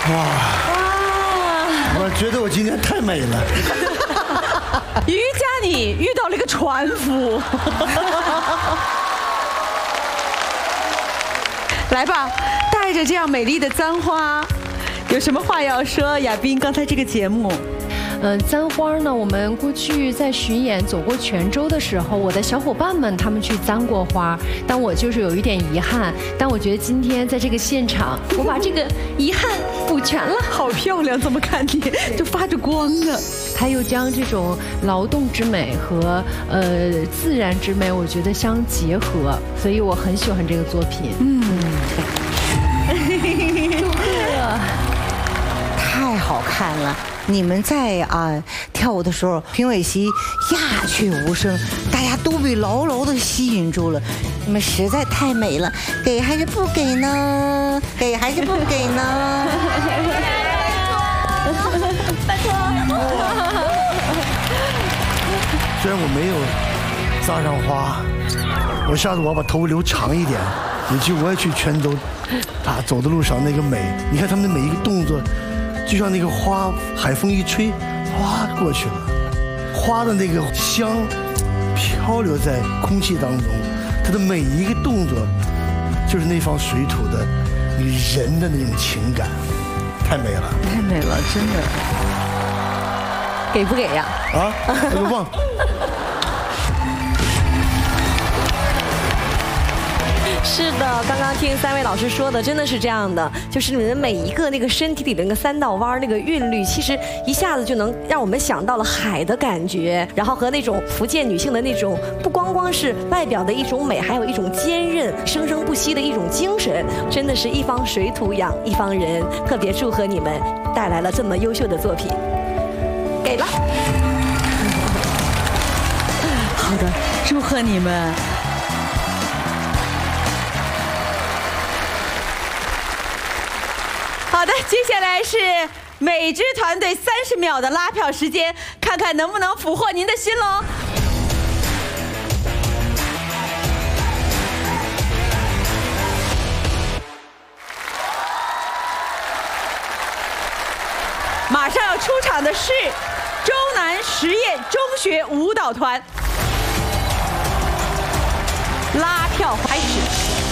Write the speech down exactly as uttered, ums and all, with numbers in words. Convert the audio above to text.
哇哇！我觉得我今天太美了。 于佳妮遇到了一个船夫。来吧，带着这样美丽的簪花，有什么话要说？亚斌，刚才这个节目。 嗯，簪花呢？我们过去在巡演走过泉州的时候，我的小伙伴们他们去簪过花，但我就是有一点遗憾。但我觉得今天在这个现场，我把这个遗憾补全了。 好漂亮，怎么看你就发着光呢？ 他又将这种劳动之美和呃自然之美，我觉得相结合，所以我很喜欢这个作品。嗯，祝贺！ 太好看了。 你们在啊跳舞的时候，评委席鸦雀无声，大家都被牢牢地吸引住了。你们实在太美了，给还是不给呢？给还是不给呢？ 拜托！ 虽然我没有扎上花，我下次我要把头发留长一点。也去我也去泉州，啊，走的路上那个美，你看他们的每一个动作。 就像那个花，海风一吹，哗过去了。花的那个香漂流在空气当中，它的每一个动作，就是那方水土的那个人的那种情感，太美了， 太美了，真的。给不给呀？ 啊，我都忘了。 是的，刚刚听三位老师说的，真的是这样的，就是你们每一个那个身体里的那个三道弯那个韵律，其实一下子就能让我们想到了海的感觉，然后和那种福建女性的那种不光光是外表的一种美，还有一种坚韧、生生不息的一种精神，真的是一方水土养一方人。特别祝贺你们带来了这么优秀的作品，给了。 好的，祝贺你们。 好的，接下来是美之团队三十秒的拉票时间，看看能不能俘获您的心喽。马上要出场的是周南实验中学舞蹈团，拉票开始。